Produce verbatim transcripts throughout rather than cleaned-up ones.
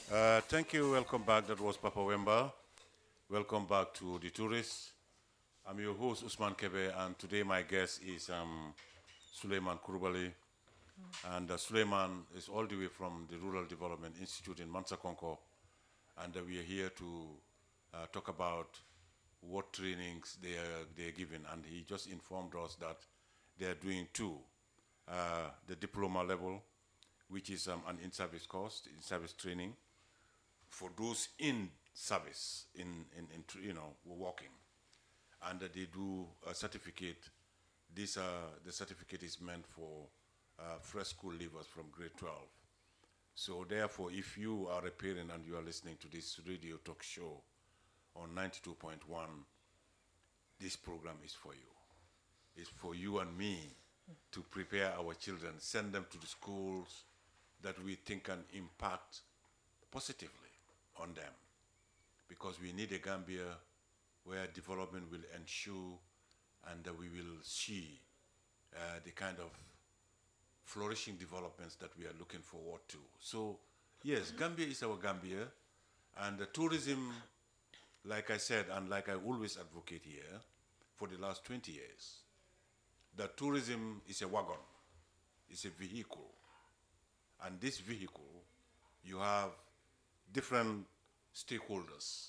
Uh, thank you. Welcome back. That was Papa Wemba. Welcome back to The Tourist. I'm your host, Usman Kebe, and today my guest is um, Suleiman Kurubali. And uh, Suleiman is all the way from the Rural Development Institute in Mansakonko. And uh, we are here to uh, talk about what trainings they are, they are given. And he just informed us that they are doing two. Uh, the diploma level, which is um, an in-service course, in-service training, for those in service, in, in, in tr- you know, working. And uh, they do a certificate. This, uh, the certificate is meant for uh, fresh school leavers from grade twelve. So therefore, if you are a parent and you are listening to this radio talk show on ninety-two point one, this program is for you. It's for you and me to prepare our children, send them to the schools that we think can impact positively on them. Because we need a Gambia where development will ensure and that we will see uh, the kind of flourishing developments that we are looking forward to. So, yes, Gambia is our Gambia, and the tourism, like I said, and like I always advocate here, for the last twenty years, that tourism is a wagon, it's a vehicle, and this vehicle, you have different stakeholders.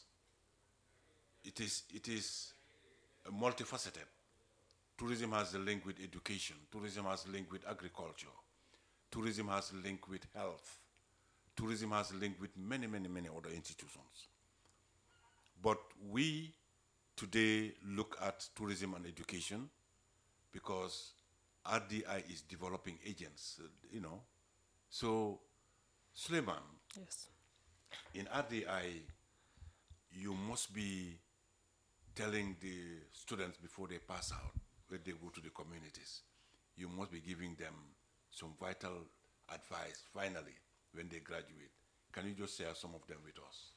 It is, it is multifaceted. Tourism has a link with education. Tourism has a link with agriculture. Tourism has a link with health. Tourism has a link with many, many, many other institutions. But we today look at tourism and education because R D I is developing agents, uh, you know. So, Suleiman, Yes. in R D I, you must be telling the students before they pass out, when they go to the communities, you must be giving them some vital advice finally when they graduate. Can you just share some of them with us?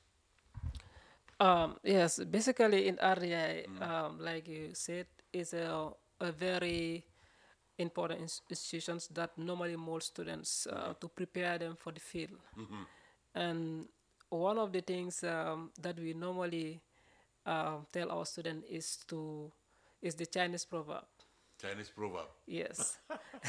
Um, yes, basically in R D I, um, like you said, is a, a very important ins- institutions that normally mold students uh, to prepare them for the field. And one of the things um, that we normally um, tell our students is to is the Chinese proverb. Chinese proverb. Yes.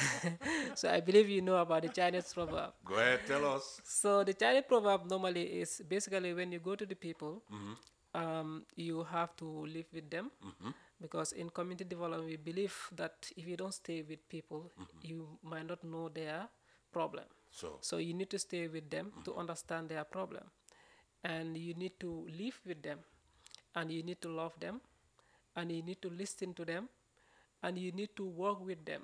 So I believe you know about the Chinese proverb. Go ahead, tell us. So the Chinese proverb normally is basically when you go to the people, um, you have to live with them because in community development we believe that if you don't stay with people, you might not know their problem. So, So you need to stay with them to understand their problem, and you need to live with them, and you need to love them, and you need to listen to them, and you need to work with them.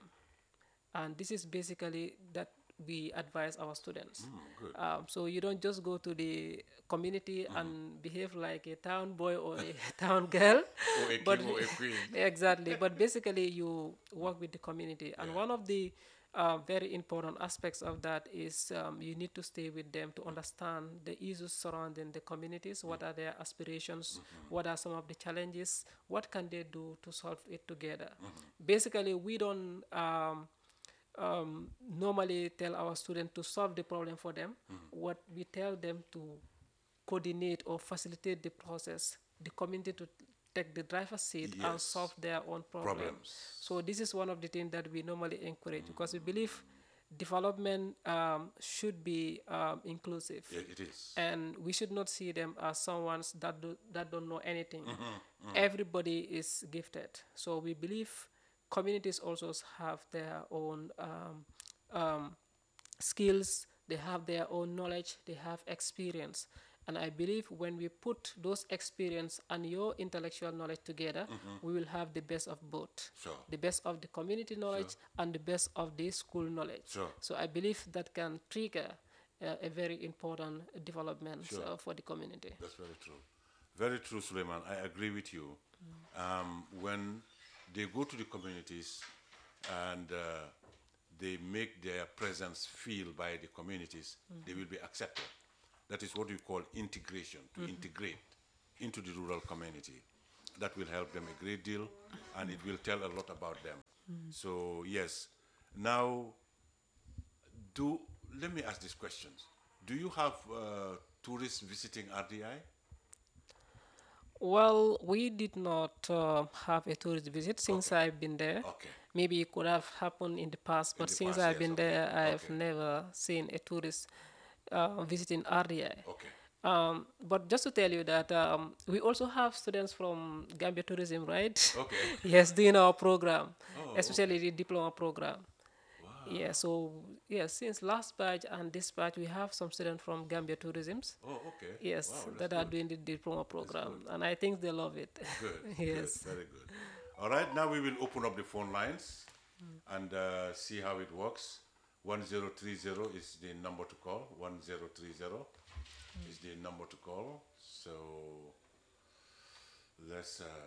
And this is basically that we advise our students. good. Um, so you don't just go to the community and behave like a town boy or a town girl, Or a but king or a queen. exactly. But basically, you work with the community, and Yeah. one of the uh, very important aspects of that is um, you need to stay with them to understand the issues surrounding the communities. What are their aspirations? What are some of the challenges? What can they do to solve it together? Basically, we don't. Um, um, normally tell our students to solve the problem for them. What we tell them to coordinate or facilitate the process, the community to take the driver's seat and Yes. solve their own problem. Problems. So this is one of the things that we normally encourage because we believe development um, should be um, inclusive, Yeah, it is. and we should not see them as someone that do, that don't know anything. Everybody is gifted, so we believe communities also have their own um, um, skills, they have their own knowledge, they have experience. And I believe when we put those experience and your intellectual knowledge together, we will have the best of both. Sure. The best of the community knowledge and the best of the school knowledge. Sure. So I believe that can trigger uh, a very important development Sure. uh, for the community. That's very true. Very true, Suleiman. I agree with you. Um, when they go to the communities and uh, they make their presence feel by the communities, they will be accepted. That is what we call integration, to integrate into the rural community. That will help them a great deal and it will tell a lot about them. So, yes. Now, do let me ask these questions. Do you have uh, tourists visiting R D I? Well, we did not uh, have a tourist visit since Okay. I've been there. Okay. Maybe it could have happened in the past, In but the since past, I've yes. been Okay. there, I've Okay. never seen a tourist uh, visiting R D I. Okay. Um, but just to tell you that um, we also have students from Gambia Tourism, right? Okay. Yes, doing our program, Oh, especially okay. the diploma program. Yeah, Wow. so yeah, since last batch and this batch, we have some students from Gambia Tourisms. Oh, okay. Yes, Wow, that's that are good. doing the diploma That's good. program, and I think they love it. Good, good, Yes. very good. All right, now we will open up the phone lines and uh, see how it works. one zero three zero is the number to call. one zero three zero is the number to call. So let's, uh,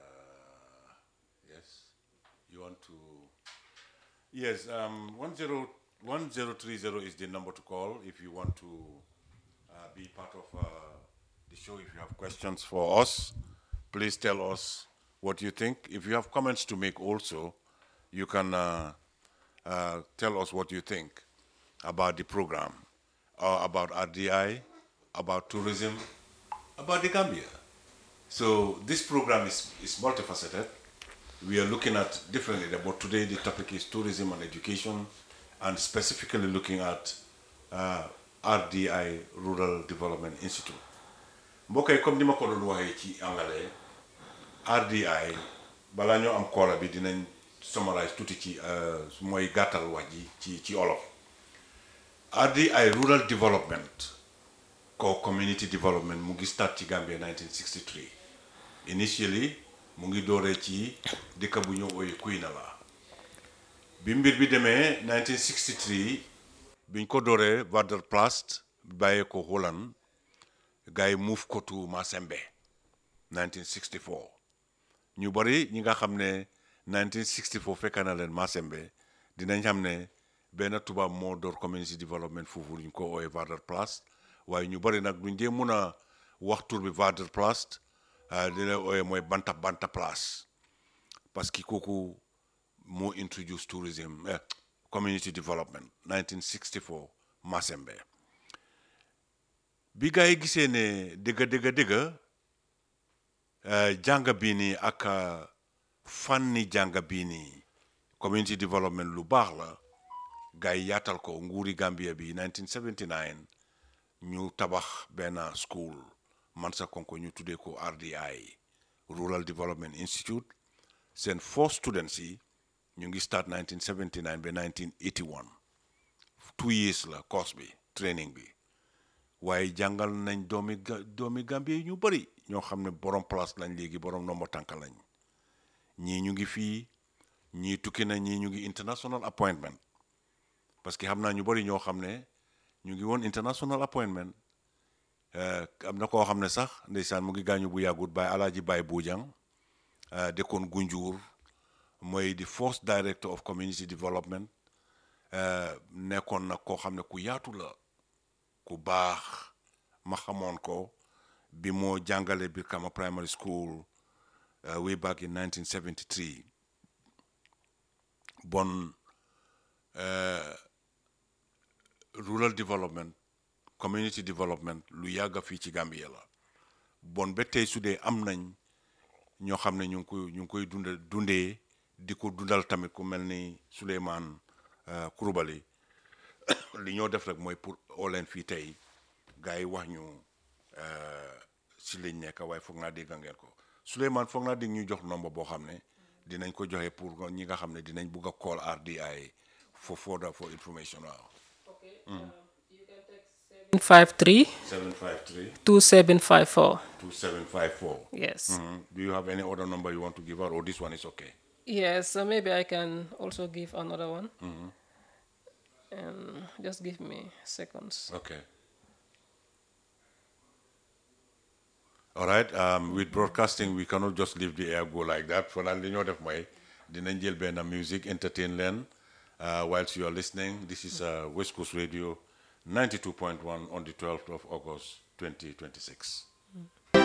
yes, you want to, yes, um, one zero one zero three zero is the number to call if you want to uh, be part of uh, the show. If you have questions for us, please tell us what you think. If you have comments to make also, you can uh, uh, tell us what you think about the program, or about R D I, about tourism, about the Gambia. So this program is, is multifaceted. We are looking at differently, but today the topic is tourism and education, and specifically looking at uh, R D I, Rural Development Institute. mbokk yi comme ni ma ko doon waxee ci anglais R D I balaa ñoo am koola bi dinañ summarize tuuti ci mooy gàttal wax ji ci ci olof. R D I Rural Development ko Community Development mu ngi start ci Gambia nineteen sixty-three. Initially mu ngi dooree ci dëkk bu ñu ooyee Kuinala. bi mbir bi demee nineteen sixty-three biñ ko dooree Vaderplast bàyyee ko Holland gars yi move ko to Masembe nineteen sixty-four. ñu bari ñi nga xam ne nineteen sixty-four fekk na leen Masembe dinañ xam ne benn tubaab moo door community development foofu ñu ko ooyee Vaderplast waaye ñu bari nag duñ dee mun a wax tur bi Vaderplast dina ooyee mooy Banta Banta Place parce que kooku moo introduce tourism eh, community development nineteen sixty-four Masembe. bi gaa yi gisee ne dëgga dëgga dëgga jàng bii nii ak fànni jàng bii nii community development lu baax la gaa yi yaatal ko nguuri Gambia bi nineteen seventy-nine ñu tabax benn school Mansa Konko ñu tuddee ko R D I Rural Development Institute. seen four students yi ñu ngi start nineteen seventy-nine ba nineteen eighty-one two years la course bi training bi waaye jàngal nañ doomi doomi Gambie yi ñu bëri ñoo xam ne borom place lañ léegi borom nomba tànk lañ ñii ñu ngi fii ñii tukki na ñii ñu ngi international appointment parce que xam naa ñu bëri ñoo xam ne ñu ngi woon international appointment am na koo xam ne sax ndeysaan mu ngi gaañu bu yàggut Baay Alaaji Baay Bojang dëkkoon Gunjur mooy di first director of community development nekkoon na koo xam ne ku yaatu la ku baax ma xamoon ko bi moo jàngale Brikama primary school way back in nineteen seventy-three bon rural development community development lu yàgga fii ci Gambia la bon ba tey su dee am nañ ñoo xam ne ñu ngi koy ñu ngi koy dunda dundee di ko dundal tamit ku mel ni Souleymane Coulibaly li ñoo def rek mooy pour oo leen fii tey gars yi wax ñu si liñ nekk waaye foog naa dégg ngeen ko Souleymane foog naa dégg ñu jox nombre boo xam ne dinañ ko joxe pour ñi nga xam ne dinañ bugg a call R D I for further for information waaw. Okay. Um, you can text seven five three seven five three two seven five four. two seven five four. Yes. Mm-hmm. Do you have any other number you want to give out, or this one is okay? Yes, so maybe I can also give another one. Mm-hmm. And just give me seconds. Okay. All right. Um, with broadcasting, we cannot just leave the air go like that. For now, you know that way. Dinañ jël benn music entertain leen uh, whilst you are listening. This is uh, West Coast Radio ninety-two point one on the twelfth of August twenty twenty-six. Mm.